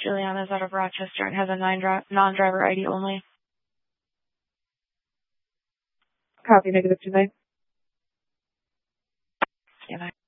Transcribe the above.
Juliana's out of Rochester and has a non-driver ID only. Copy, negative 2-9. Yeah,